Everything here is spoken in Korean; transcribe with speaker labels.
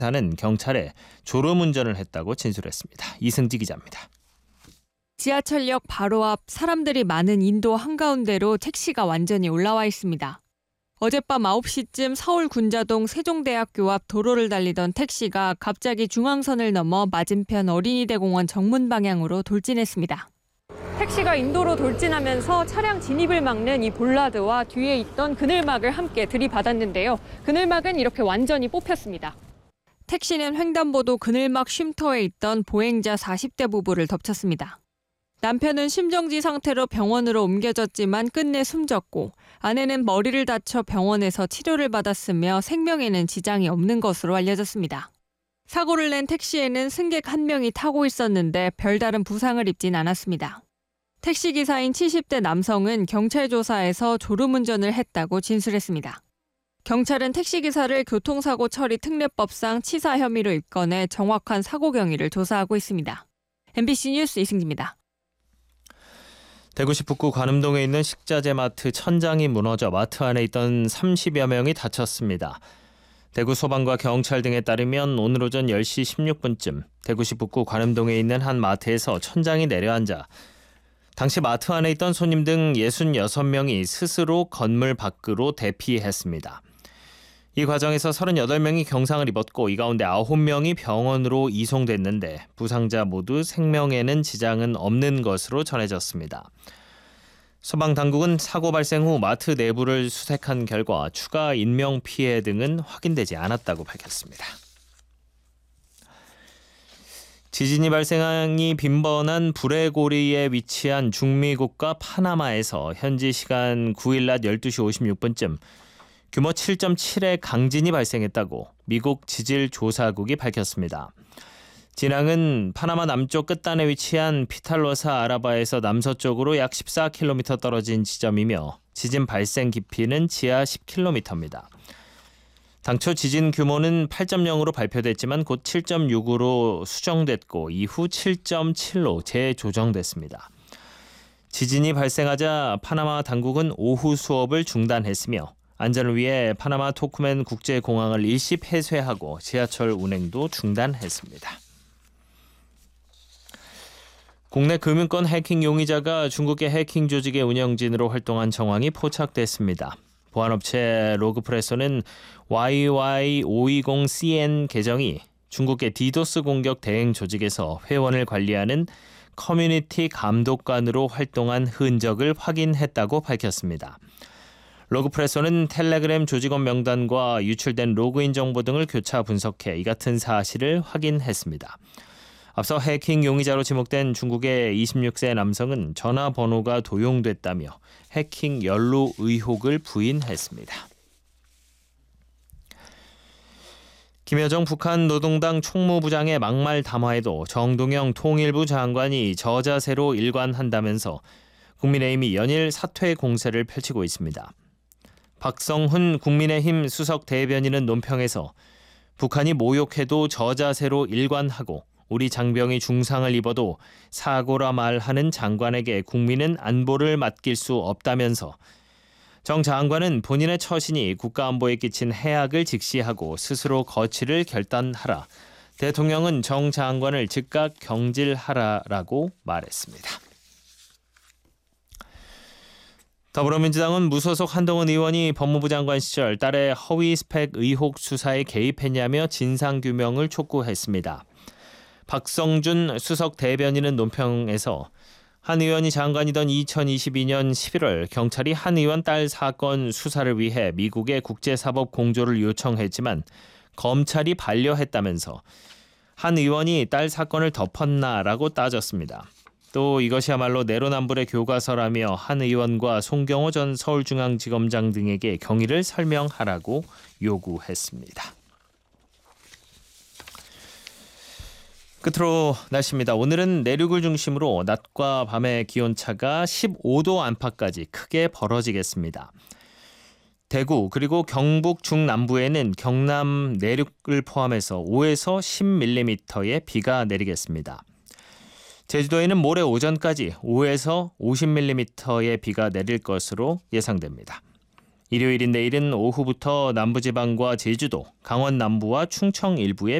Speaker 1: 사는 경찰에 졸음운전을 했다고 진술했습니다. 이승지 기자입니다.
Speaker 2: 지하철역 바로 앞 사람들이 많은 인도 한가운데로 택시가 완전히 올라와 있습니다. 어젯밤 9시쯤 서울 군자동 세종대학교 앞 도로를 달리던 택시가 갑자기 중앙선을 넘어 맞은편 어린이대공원 정문 방향으로 돌진했습니다. 택시가 인도로 돌진하면서 차량 진입을 막는 이 볼라드와 뒤에 있던 그늘막을 함께 들이받았는데요. 그늘막은 이렇게 완전히 뽑혔습니다. 택시는 횡단보도 그늘막 쉼터에 있던 보행자 40대 부부를 덮쳤습니다. 남편은 심정지 상태로 병원으로 옮겨졌지만 끝내 숨졌고 아내는 머리를 다쳐 병원에서 치료를 받았으며 생명에는 지장이 없는 것으로 알려졌습니다. 사고를 낸 택시에는 승객 1명이 타고 있었는데 별다른 부상을 입진 않았습니다. 택시기사인 70대 남성은 경찰 조사에서 졸음운전을 했다고 진술했습니다. 경찰은 택시기사를 교통사고 처리 특례법상 치사 혐의로 입건해 정확한 사고 경위를 조사하고 있습니다. MBC 뉴스 이승기입니다.
Speaker 1: 대구시 북구 관음동에 있는 식자재 마트 천장이 무너져 마트 안에 있던 30여 명이 다쳤습니다. 대구 소방과 경찰 등에 따르면 오늘 오전 10시 16분쯤 대구시 북구 관음동에 있는 한 마트에서 천장이 내려앉아 당시 마트 안에 있던 손님 등 66명이 스스로 건물 밖으로 대피했습니다. 이 과정에서 38명이 경상을 입었고 이 가운데 9명이 병원으로 이송됐는데 부상자 모두 생명에는 지장은 없는 것으로 전해졌습니다. 소방당국은 사고 발생 후 마트 내부를 수색한 결과 추가 인명피해 등은 확인되지 않았다고 밝혔습니다. 지진이 발생하니 빈번한 불의 고리에 위치한 중미 국가 파나마에서 현지 시간 9일 낮 12시 56분쯤 규모 7.7의 강진이 발생했다고 미국 지질조사국이 밝혔습니다. 진앙은 파나마 남쪽 끝단에 위치한 피탈로사 아라바에서 남서쪽으로 약 14km 떨어진 지점이며 지진 발생 깊이는 지하 10km입니다. 당초 지진 규모는 8.0으로 발표됐지만 곧 7.6으로 수정됐고 이후 7.7로 재조정됐습니다. 지진이 발생하자 파나마 당국은 오후 수업을 중단했으며 안전을 위해 파나마 토쿠멘 국제공항을 일시 폐쇄하고 지하철 운행도 중단했습니다. 국내 금융권 해킹 용의자가 중국의 해킹 조직의 운영진으로 활동한 정황이 포착됐습니다. 보안업체 로그프레소는 YY520CN 계정이 중국의 디도스 공격 대행 조직에서 회원을 관리하는 커뮤니티 감독관으로 활동한 흔적을 확인했다고 밝혔습니다. 로그프레소는 텔레그램 조직원 명단과 유출된 로그인 정보 등을 교차 분석해 이 같은 사실을 확인했습니다. 앞서 해킹 용의자로 지목된 중국의 26세 남성은 전화번호가 도용됐다며 해킹 연루 의혹을 부인했습니다. 김여정 북한 노동당 총무부장의 막말 담화에도 정동영 통일부 장관이 저자세로 일관한다면서 국민의힘이 연일 사퇴 공세를 펼치고 있습니다. 박성훈 국민의힘 수석 대변인은 논평에서 북한이 모욕해도 저자세로 일관하고 우리 장병이 중상을 입어도 사고라 말하는 장관에게 국민은 안보를 맡길 수 없다면서 정 장관은 본인의 처신이 국가안보에 끼친 해악을 직시하고 스스로 거취를 결단하라. 대통령은 정 장관을 즉각 경질하라라고 말했습니다. 더불어민주당은 무소속 한동훈 의원이 법무부 장관 시절 딸의 허위 스펙 의혹 수사에 개입했냐며 진상규명을 촉구했습니다. 박성준 수석 대변인은 논평에서 한 의원이 장관이던 2022년 11월 경찰이 한 의원 딸 사건 수사를 위해 미국에 국제사법 공조를 요청했지만 검찰이 반려했다면서 한 의원이 딸 사건을 덮었나라고 따졌습니다. 또 이것이야말로 내로남불의 교과서라며 한 의원과 송경호 전 서울중앙지검장 등에게 경위를 설명하라고 요구했습니다. 끝으로 날씨입니다. 오늘은 내륙을 중심으로 낮과 밤의 기온차가 15도 안팎까지 크게 벌어지겠습니다. 대구 그리고 경북 중남부에는 경남 내륙을 포함해서 5에서 10mm의 비가 내리겠습니다. 제주도에는 모레 오전까지 5에서 50mm의 비가 내릴 것으로 예상됩니다. 일요일인 내일은 오후부터 남부지방과 제주도, 강원 남부와 충청 일부에